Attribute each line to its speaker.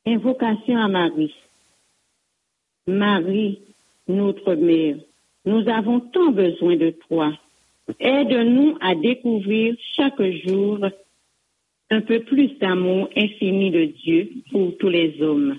Speaker 1: Invocation à Marie. Marie, notre mère, nous avons tant besoin de toi. Aide-nous à découvrir chaque jour un peu plus d'amour infini de Dieu pour tous les hommes.